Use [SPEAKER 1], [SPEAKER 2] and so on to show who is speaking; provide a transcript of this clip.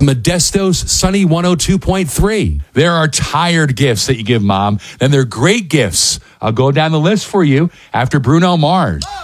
[SPEAKER 1] Modesto's Sunny 102.3.
[SPEAKER 2] There are tired gifts that you give mom, and they're great gifts. I'll go down the list for you after Bruno Mars.